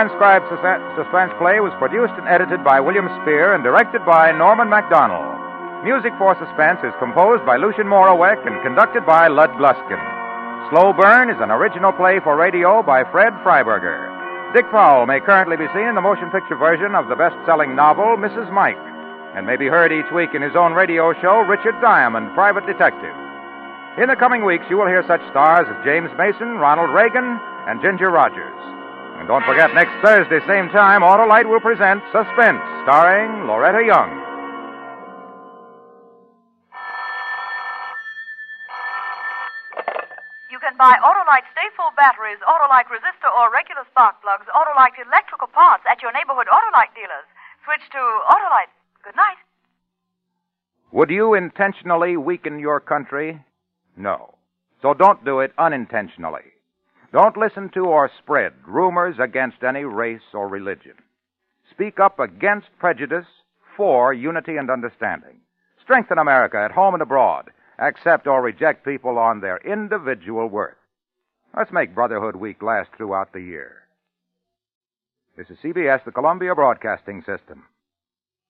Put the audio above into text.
Transcribed suspense play was produced and edited by William Spear and directed by Norman MacDonald. Music for Suspense is composed by Lucien Moraweck and conducted by Lud Gluskin. Slow Burn is an original play for radio by Fred Freiberger. Dick Powell may currently be seen in the motion picture version of the best-selling novel, Mrs. Mike, and may be heard each week in his own radio show, Richard Diamond, Private Detective. In the coming weeks, you will hear such stars as James Mason, Ronald Reagan, and Ginger Rogers. And don't forget, next Thursday, same time, Autolite will present Suspense, starring Loretta Young. You can buy Autolite Stay-Full batteries, Autolite resistor or regular spark plugs, Autolite electrical parts at your neighborhood Autolite dealers. Switch to Autolite. Good night. Would you intentionally weaken your country? No. So don't do it unintentionally. Don't listen to or spread rumors against any race or religion. Speak up against prejudice, for unity and understanding. Strengthen America at home and abroad. Accept or reject people on their individual worth. Let's make Brotherhood Week last throughout the year. This is CBS, the Columbia Broadcasting System.